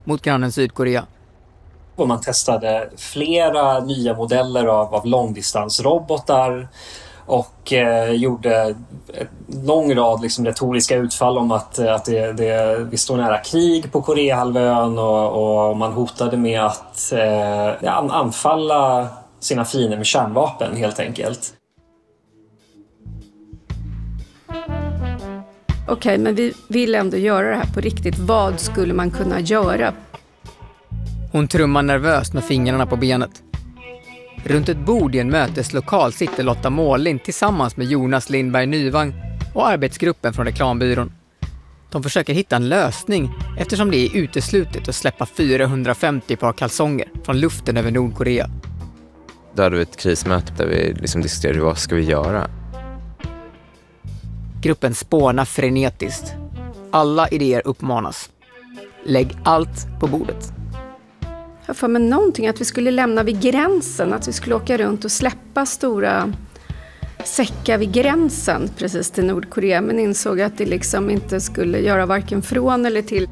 mot grannen Sydkorea. Och man testade flera nya modeller av långdistansrobotar och gjorde en lång rad liksom retoriska utfall om att vi står nära krig på Koreahalvön och man hotade med att anfalla sina fiender med kärnvapen helt enkelt. Okej, men vi vill ändå göra det här på riktigt. Vad skulle man kunna göra? Hon trummar nervöst med fingrarna på benet. Runt ett bord i en möteslokal sitter Lotta Målin tillsammans med Jonas Lindberg Nyvang och arbetsgruppen från reklambyrån. De försöker hitta en lösning eftersom det är uteslutet att släppa 450 par kalsonger från luften över Nordkorea. Då hade vi ett krismöte där vi liksom diskuterade vad ska vi göra. Gruppen spånar frenetiskt. Alla idéer uppmanas. Lägg allt på bordet. Jag får med någonting att vi skulle lämna vid gränsen. Att vi skulle åka runt och släppa stora säckar vid gränsen precis till Nordkorea. Men insåg att det liksom inte skulle göra varken från eller till.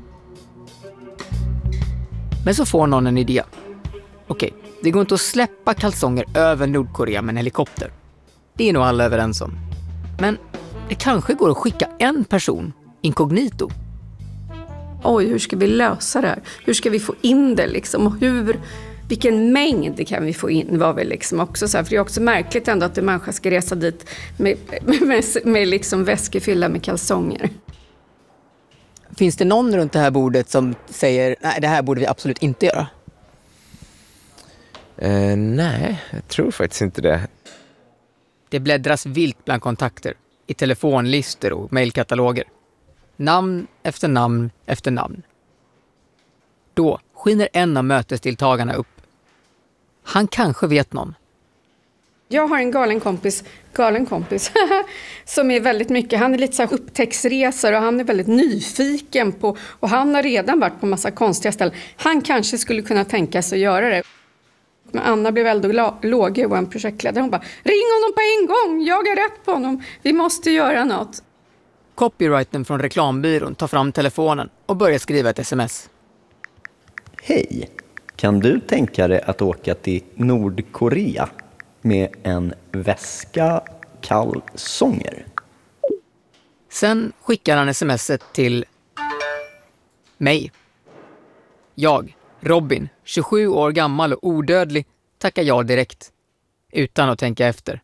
Men så får någon en idé. Okej, det går inte att släppa kalsonger över Nordkorea med en helikopter. Det är nog alla överens om. Men det kanske går att skicka en person inkognito. Oj, hur ska vi lösa det här? Hur ska vi få in det liksom? Och vilken mängd kan vi få in var väl liksom också så här. För det är också märkligt ändå att en människa ska resa dit med liksom väskor fyllda med kalsonger. Finns det någon runt det här bordet som säger nej, det här borde vi absolut inte göra? Nej, jag tror faktiskt inte det. Det bläddras vilt bland kontakter, i telefonlistor och mejlkataloger. Namn efter namn efter namn. Då skiner en av mötesdeltagarna upp. Han kanske vet någon. Jag har en galen kompis som är väldigt mycket, han är lite så här upptäcktsresor och han är väldigt nyfiken på, och han har redan varit på massa konstiga ställen. Han kanske skulle kunna tänka sig att göra det. Men Anna blev väldigt låg och en projektledare. Hon bara, ring honom på en gång, jag är rätt på honom, vi måste göra något. Copywritern från reklambyrån tar fram telefonen och börjar skriva ett sms. Hej, kan du tänka dig att åka till Nordkorea med en väska kalsonger? Sen skickar han smset till mig. Jag, Robin, 27 år gammal och odödlig, tackar jag direkt. Utan att tänka efter.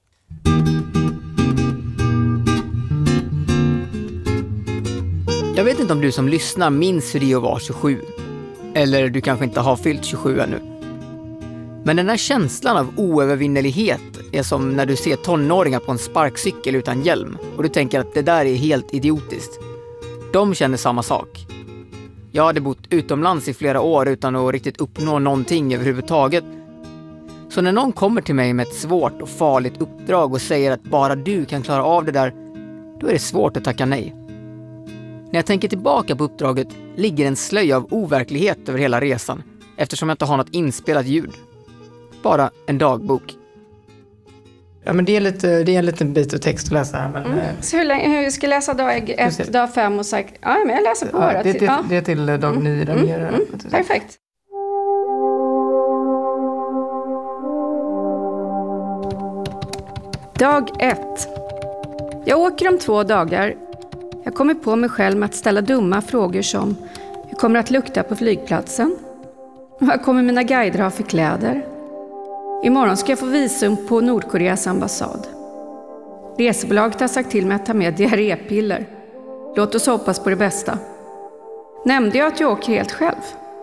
Jag vet inte om du som lyssnar minns hur det är att vara 27. Eller du kanske inte har fyllt 27 ännu. Men den här känslan av oövervinnelighet är som när du ser tonåringar på en sparkcykel utan hjälm. Och du tänker att det där är helt idiotiskt. De känner samma sak. Jag hade bott utomlands i flera år utan att riktigt uppnå någonting överhuvudtaget. Så när någon kommer till mig med ett svårt och farligt uppdrag och säger att bara du kan klara av det där, då är det svårt att tacka nej. När jag tänker tillbaka på uppdraget ligger en slöja av overklighet över hela resan eftersom jag inte har något inspelat ljud. Bara en dagbok. Ja, men det är en liten bit av text att läsa här. Men, Så hur ska jag läsa dag 1, dag 5 och sagt, ja men jag läser på det. Det är till dag 9. Perfekt. Dag 1. Jag åker om 2 dagar. Jag kommer på mig själv med att ställa dumma frågor som: hur kommer det att lukta på flygplatsen? Vad kommer mina guider ha för kläder? Imorgon ska jag få visum på Nordkoreas ambassad. Resebolaget har sagt till mig att ta med diarrépiller. Låt oss hoppas på det bästa. Nämnde jag att jag åker helt själv?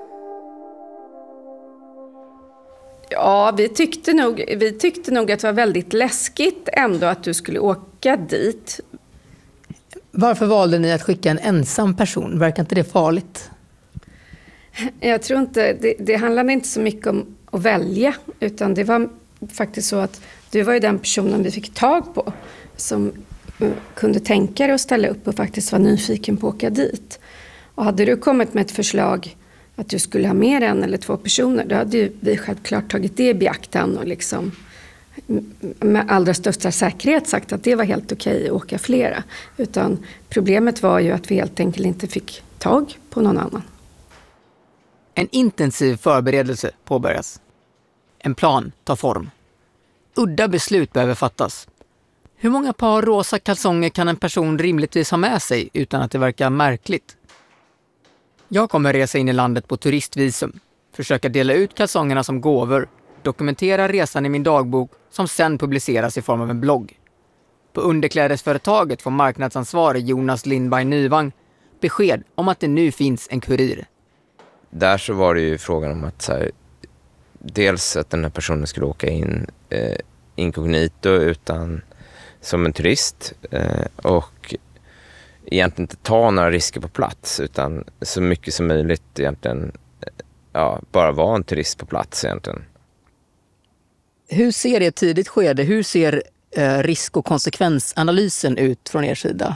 Ja, vi tyckte nog att det var väldigt läskigt ändå att du skulle åka dit. Varför valde ni att skicka en ensam person? Verkar inte det farligt? Jag tror inte, det handlade inte så mycket om att välja, utan det var faktiskt så att du var ju den personen vi fick tag på som kunde tänka dig att ställa upp och faktiskt var nyfiken på att åka dit. Och hade du kommit med ett förslag att du skulle ha mer 1 eller 2 personer, då hade ju vi självklart tagit det i beaktan och liksom med allra största säkerhet sagt att det var helt okej att åka flera. Utan problemet var ju att vi helt enkelt inte fick tag på någon annan. En intensiv förberedelse påbörjas. En plan tar form. Udda beslut behöver fattas. Hur många par rosa kalsonger kan en person rimligtvis ha med sig utan att det verkar märkligt? Jag kommer resa in i landet på turistvisum, försöka dela ut kalsongerna som gåvor, dokumentera resan i min dagbok som sen publiceras i form av en blogg. På underklädesföretaget får marknadsansvarig Jonas Lindberg Nyvang besked om att det nu finns en kurir. Där så var det ju frågan om att så här, dels att den här personen skulle åka in inkognito utan som en turist och egentligen inte ta några risker på plats utan så mycket som möjligt egentligen bara vara en turist på plats egentligen. Hur ser det i ett tidigt skede? Hur ser risk- och konsekvensanalysen ut från er sida?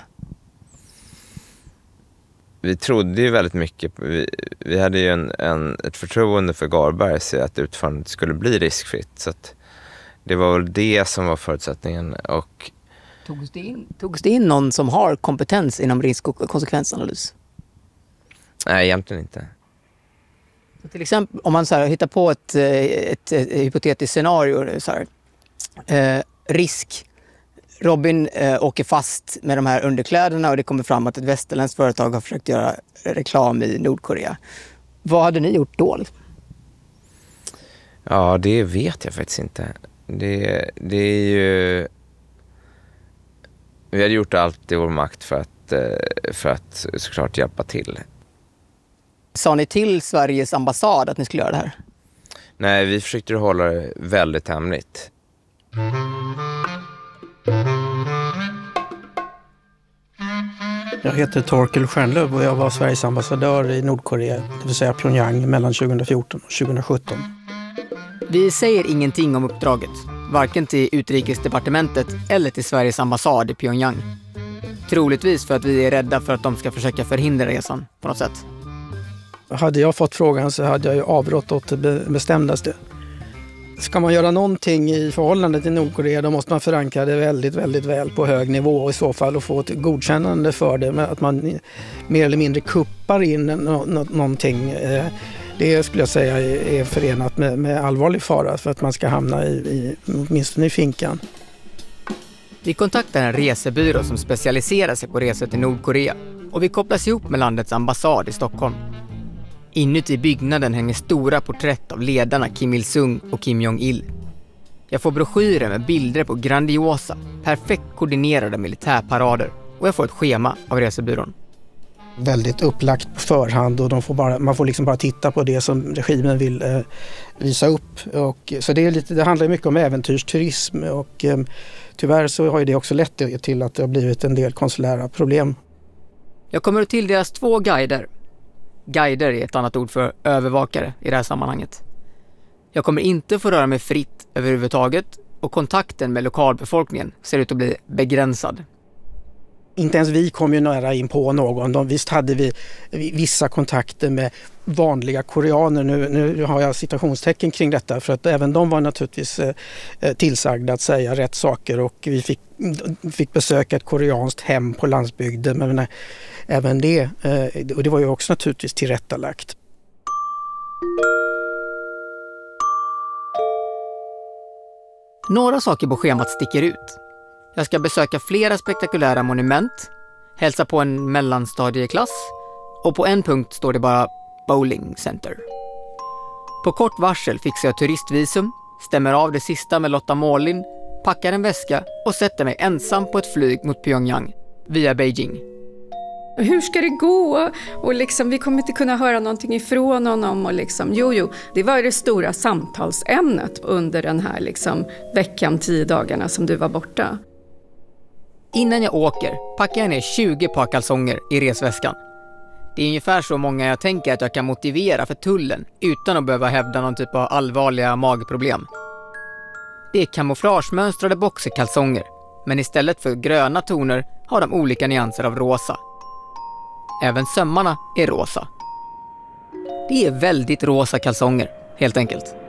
Vi trodde ju väldigt mycket, vi hade ju ett förtroende för Garbergs att utförandet skulle bli riskfritt. Så att det var väl det som var förutsättningen. Och Togs det in någon som har kompetens inom risk- och konsekvensanalys? Nej, egentligen inte. Så till exempel om man så här, hittar på ett hypotetiskt scenario, så här, risk. Robin åker fast med de här underkläderna och det kommer fram att ett västerländskt företag har försökt göra reklam i Nordkorea. Vad hade ni gjort då? Ja, det vet jag faktiskt inte. Det är ju... Vi hade gjort allt i vår makt för att såklart hjälpa till. Sa ni till Sveriges ambassad att ni skulle göra det här? Nej, vi försökte hålla det väldigt hemligt. Jag heter Torkel Stjärnlöv och jag var Sveriges ambassadör i Nordkorea, det vill säga Pyongyang, mellan 2014 och 2017. Vi säger ingenting om uppdraget, varken till Utrikesdepartementet eller till Sveriges ambassad i Pyongyang. Troligtvis för att vi är rädda för att de ska försöka förhindra resan på något sätt. Hade jag fått frågan så hade jag ju avrått åt det bestämdaste. Ska man göra någonting i förhållande till Nordkorea då måste man förankra det väldigt, väldigt väl på hög nivå och i så fall och få ett godkännande för det. Med att man mer eller mindre kuppar in någonting. Det skulle jag säga är förenat med allvarlig fara för att man ska hamna åtminstone i finkan. Vi kontaktar en resebyrå som specialiserar sig på resor till Nordkorea och vi kopplas ihop med landets ambassad i Stockholm. Inuti byggnaden hänger stora porträtt av ledarna Kim Il-sung och Kim Jong-il. Jag får broschyrer med bilder på grandiosa, perfekt koordinerade militärparader och jag får ett schema av resebyrån. Väldigt upplagt på förhand och man får liksom bara titta på det som regimen vill visa upp. Och, så det handlar mycket om äventyrsturism och tyvärr så har ju det också lett till att det har blivit en del konsulära problem. Jag kommer att tilldelas 2 guider. Guider är ett annat ord för övervakare i det här sammanhanget. Jag kommer inte få röra mig fritt överhuvudtaget och kontakten med lokalbefolkningen ser ut att bli begränsad. Inte ens vi kom ju nära in på någon. Visst hade vi vissa kontakter med vanliga koreaner. Nu har jag citationstecken kring detta för att även de var naturligtvis tillsagda att säga rätt saker och vi fick besöka ett koreanskt hem på landsbygden. Men även det, och det var ju också naturligtvis tillrättalagt. Några saker på schemat sticker ut. Jag ska besöka flera spektakulära monument, hälsa på en mellanstadieklass och på en punkt står det bara bowling center. På kort varsel fixar jag turistvisum, stämmer av det sista med Lotta Målin, packar en väska och sätter mig ensam på ett flyg mot Pyongyang via Beijing. Hur ska det gå? Och liksom, vi kommer inte kunna höra någonting ifrån honom. Och liksom, det var det stora samtalsämnet under den här veckan, 10 dagarna som du var borta. Innan jag åker packar jag ner 20 par kalsonger i resväskan. Det är ungefär så många jag tänker att jag kan motivera för tullen utan att behöva hävda någon typ av allvarliga magproblem. Det är kamouflagemönstrade boxerkalsonger, men istället för gröna toner har de olika nyanser av rosa. Även sömmarna är rosa. Det är väldigt rosa kalsonger, helt enkelt.